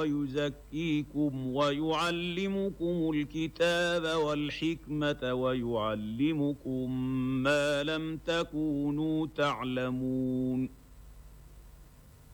ويزكيكم ويعلمكم الكتاب والحكمة ويعلمكم ما لم تكونوا تعلمون.